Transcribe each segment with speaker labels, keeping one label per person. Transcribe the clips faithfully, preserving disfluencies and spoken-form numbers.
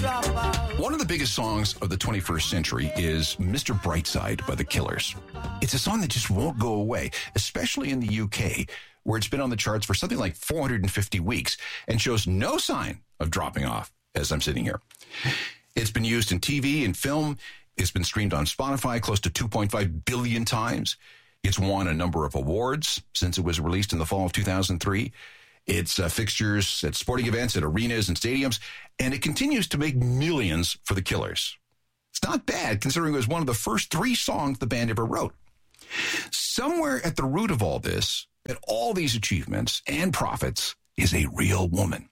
Speaker 1: One of the biggest songs of the twenty-first century is Mister Brightside by The Killers. It's a song that just won't go away, especially in the U K, where it's been on the charts for something like four hundred fifty weeks and shows no sign of dropping off as I'm sitting here. It's been used in T V and film. It's been streamed on Spotify close to two point five billion times. It's won a number of awards since it was released in the fall of two thousand three. It's uh, fixtures at sporting events, at arenas and stadiums, and it continues to make millions for The Killers. It's not bad, considering it was one of the first three songs the band ever wrote. Somewhere at the root of all this, at all these achievements and profits, is a real woman.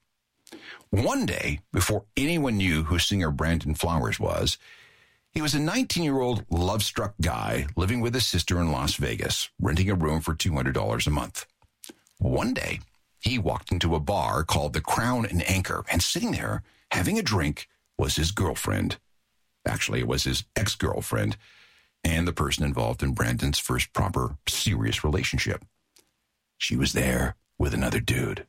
Speaker 1: One day, before anyone knew who singer Brandon Flowers was, he was a nineteen-year-old love-struck guy living with his sister in Las Vegas, renting a room for two hundred dollars a month. One day, he walked into a bar called the Crown and Anchor, and sitting there, having a drink, was his girlfriend. Actually, it was his ex-girlfriend, and the person involved in Brandon's first proper, serious relationship. She was there with another dude.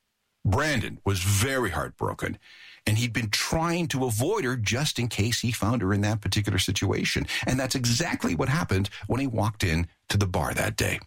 Speaker 1: Brandon was very heartbroken, and he'd been trying to avoid her just in case he found her in that particular situation. And that's exactly what happened when he walked in to the bar that day.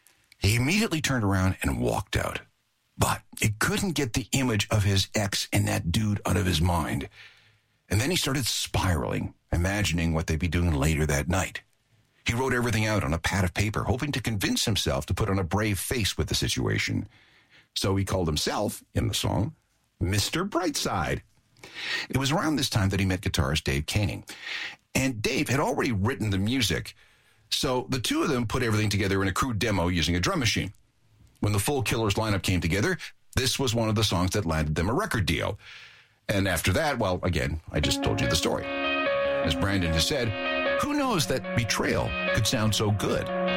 Speaker 1: He immediately turned around and walked out. But it couldn't get the image of his ex and that dude out of his mind. And then he started spiraling, imagining what they'd be doing later that night. He wrote everything out on a pad of paper, hoping to convince himself to put on a brave face with the situation. So he called himself, in the song, Mister Brightside. It was around this time that he met guitarist Dave Koenning. And Dave had already written the music, so the two of them put everything together in a crude demo using a drum machine. When the full Killers lineup came together, this was one of the songs that landed them a record deal. And after that, well, again, I just told you the story. As Brandon has said, who knows that Betrayal could sound so good?